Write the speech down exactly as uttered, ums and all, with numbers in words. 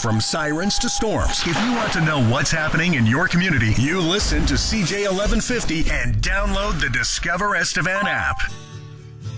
from sirens to storms. If you want to know what's happening in your community, you listen to C J eleven fifty and download the Discover Estevan app.